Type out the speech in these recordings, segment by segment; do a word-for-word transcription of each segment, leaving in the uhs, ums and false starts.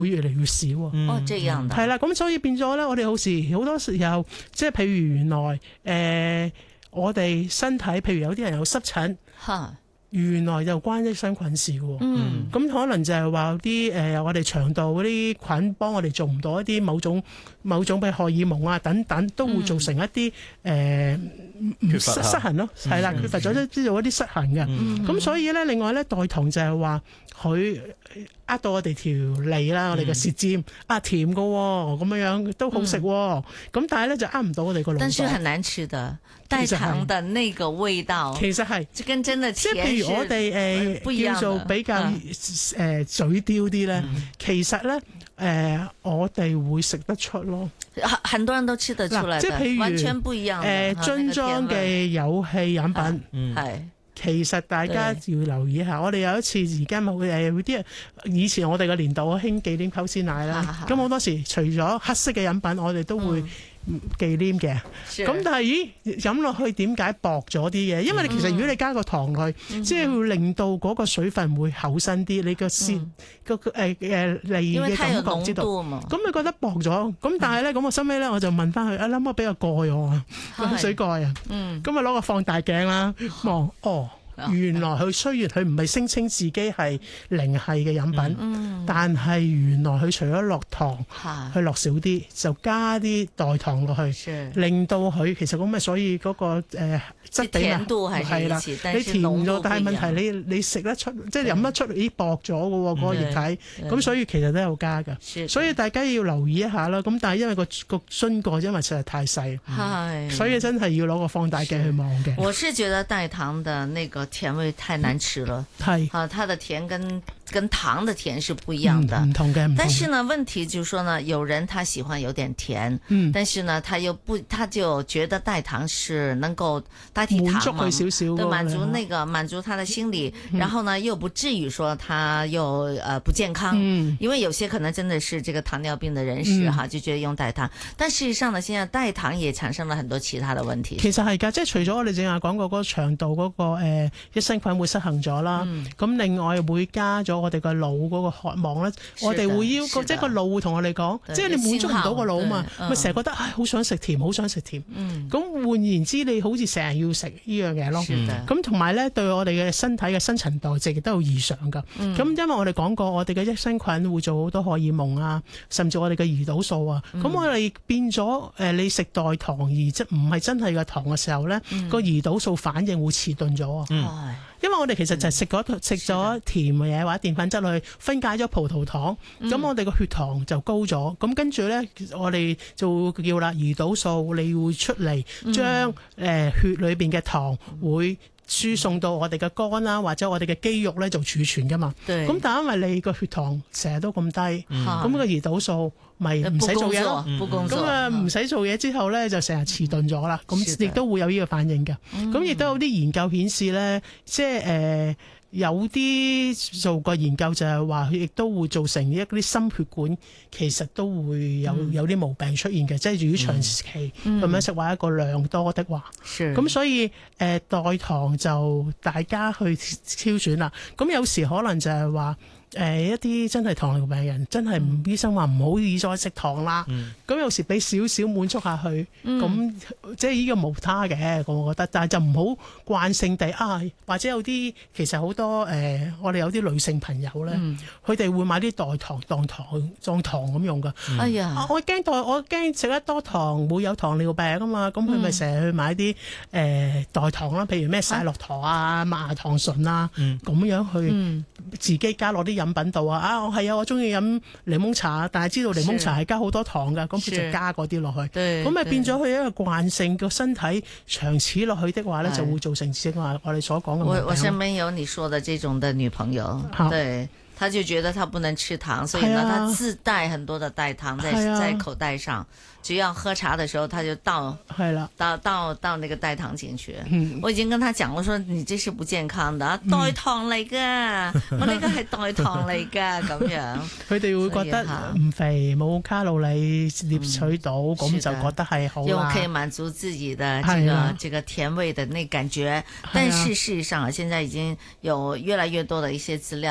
會越嚟越少喎。 哦，這樣的係啦，咁所以變咗咧，我哋好時好多時候，即係譬如原來誒、呃，我哋身體譬如有啲人有濕疹， 嚇。 原來就關益生菌事喎。 嗯， 咁可能就係話啲誒，我哋腸道嗰啲菌幫我哋做唔到一啲某種某種譬如荷爾蒙啊等等，都會造成一啲誒唔失失衡咯，係啦，缺乏咗都知道一啲失衡嘅。咁所以咧，另外咧，代糖就係話佢呃到我哋條脷啦，我哋嘅舌尖啊甜嘅喎，咁樣樣都好食喎。咁但係咧就呃唔到我哋個腦袋。 但是很難吃的，代糖的那個味道， 其實係就跟真的即係譬如我哋誒叫做比較誒嘴刁啲咧，其實咧誒我哋會食得出咯。 很多人都吃得出來， 即係譬如完全不一樣。 誒樽裝嘅有氣飲品， 係。 其實大家要留意一下，我哋有一次而家冇誒有啲以前我哋嘅年代好興忌廉溝鮮奶啦，咁好多時除咗黑色嘅飲品，我哋都會忌廉嘅。咁但係咦飲落去點解薄咗啲嘅？因為你其實如果你加個糖落去，即係會令到嗰個水分會厚身啲，你個舌個誒誒脷嘅感覺知道。咁你覺得薄咗，咁但係咧咁我收尾咧我就問翻佢，啊諗我俾個蓋我啊，個水蓋啊，咁啊攞個放大鏡啦望，哦。原來佢雖然佢唔係聲稱自己係零係嘅飲品，嗯、但係原來佢除咗落糖，佢落少啲，就加啲代糖落去，令到佢其實咁啊，所以嗰、嗰個誒、呃、質地啊係啦，你甜咗，但係問題你你食得出，即係飲得出，咦薄咗嘅喎嗰個液體，咁所以其實都有加㗎，所以大家要留意一下啦。咁但係因為、嗰個、嗰個樽蓋因為實在太細，所以真係要攞個放大鏡去望嘅。 我是覺得代糖的那個甜味太難吃了，係、嗯，啊，它的甜跟跟糖的甜是不一樣的， 唔同嘅。但是呢，問題就是說呢，有人他喜歡有點甜，嗯，但是呢，他又不，他就覺得代糖是能夠代替糖嘛，滿足佢少少，對，滿足那個滿足他的心理，嗯、然後呢，又不至於說他又呃不健康，嗯，因為有些可能真的是這個糖尿病的人士哈、嗯，就覺得用代糖，但事實上呢，現在代糖也產生了很多其他的問題。 其實係㗎，即係除咗我哋正話講過嗰個腸道嗰、嗰個誒益生菌會失衡咗啦，咁、嗯、另外會加咗我哋個腦嗰個渴望咧，我哋會要個即係個腦會同我哋講，即係你滿足唔到個腦嘛，咪成日覺得唉好想食甜，好想食甜。咁、嗯、換言之，你好似成日要食呢樣嘢咯。咁同埋咧，對我哋嘅身體嘅新陳代謝亦都有異常㗎。咁、嗯、因為我哋講過，我哋嘅益生菌會做好多荷爾蒙啊，甚至我哋嘅胰島素啊。咁、嗯、我哋變咗誒，你食代糖而即唔係真係嘅糖嘅時候咧，個、嗯、胰島素反應會遲鈍咗啊。嗯因為我哋其實就係食咗食咗甜嘅嘢或者澱粉質去分解咗葡萄糖，咁、嗯、我哋個血糖就高咗，咁跟住咧我哋就叫啦胰島素，你會出嚟將誒血裏邊嘅糖會輸送到我哋嘅肝啦，或者我哋嘅肌肉咧做儲存噶嘛。咁但係因為你個血糖成日都咁低，咁、嗯、個胰島素咪唔使做嘢咯。咁啊唔使做嘢之後咧就成日遲鈍咗啦。咁亦都會有呢個反應嘅。咁亦都有啲研究顯示咧，即係誒、呃、有啲做過研究就係話，亦都會造成一啲心血管其實都會有、嗯、有啲毛病出現嘅。即係如果長期咁樣食話一個量多的話，咁、嗯、所以誒、呃、代糖就大家去挑選啦。咁有時可能就係話。誒、呃、一啲真係糖尿病人，真係唔醫生話唔好意再食糖啦。咁、嗯、有時俾少少滿足下去，咁、嗯、即係呢個無他嘅，我覺得。但係就唔好慣性地啊，或者有啲其實好多誒、呃，我哋有啲女性朋友咧，佢、嗯、哋會買啲代糖當糖當糖咁用㗎、嗯。哎呀，啊、我驚代我驚食得多糖會有糖尿病啊嘛，咁佢咪成日去買啲誒、呃、代糖啦，譬如咩晒樂糖啊、麥芽糖醇啊，咁、嗯、樣去、嗯、自己加落啲飲品度啊！啊，我係啊，我中意飲檸檬茶，但係知道檸檬茶係加好多糖噶，咁佢就加嗰啲落去，咁咪變咗佢一個慣性，個身體長此落去的話咧，就會造成正話我哋所講嘅。 我我身邊有你說的這種的女朋友，對，她就覺得她不能吃糖，所以呢，她自帶很多的代糖在在口袋上。只要喝茶的時候，他就倒，係啦，倒倒倒那個代糖進去。嗯、我已經跟他講，我說你這是不健康的，嗯、代糖嚟噶，我呢個係代糖嚟噶，咁樣。佢哋會覺得唔肥，冇卡路里攝取到，咁、嗯、就覺得係好啦。又可以滿足自己的這個這個甜味的那感覺，但是事實上，現在已經有越來越多的一些資料。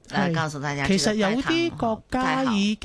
誒，告訴大家， 其實有啲國家已